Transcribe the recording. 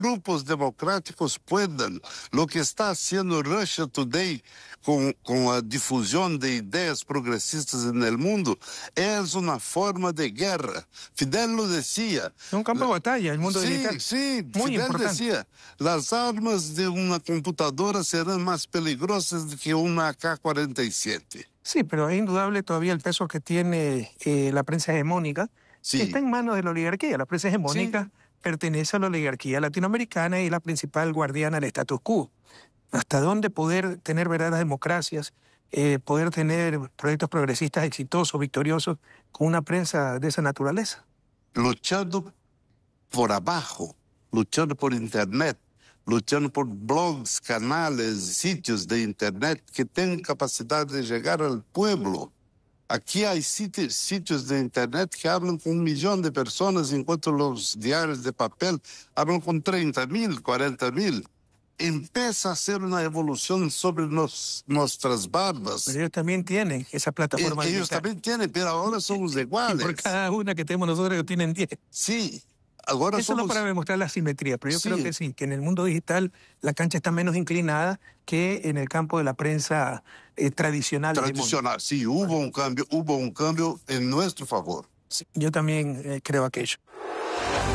grupos democráticos puedan. Lo que está haciendo Russia Today con la difusión de ideas progresistas en el mundo es una forma de guerra. Fidel lo decía. Es un campo de batalla, el mundo digital. Sí, Muy Fidel importante. decía, las armas de una computadora serán más peligrosas que una AK-47. Sí, pero es indudable todavía el peso que tiene la prensa hegemónica, Sí. que está en manos de la oligarquía. La prensa hegemónica pertenece a la oligarquía latinoamericana y es la principal guardiana del status quo. ¿Hasta dónde poder tener verdaderas democracias, poder tener proyectos progresistas exitosos, victoriosos, con una prensa de esa naturaleza? Luchando por abajo, luchando por Internet, luchando por blogs, canales, sitios de Internet que tengan capacidad de llegar al pueblo. Aquí hay sitios de Internet que hablan con 1 millón de personas, enquanto los diarios de papel hablan con 30.000, 40.000. Empieza a hacer una evolución sobre nuestras barbas. Pero ellos también tienen esa plataforma Ellos digital. también tienen, pero ahora somos Y iguales. por cada una que tenemos nosotros, ellos tienen 10. Sí, ahora Eso somos... no para demostrar la simetría, pero yo Sí. creo que sí, que en el mundo digital la cancha está menos inclinada que en el campo de la prensa tradicional. Tradicional, sí, hubo un cambio en nuestro favor. Sí, yo también creo aquello.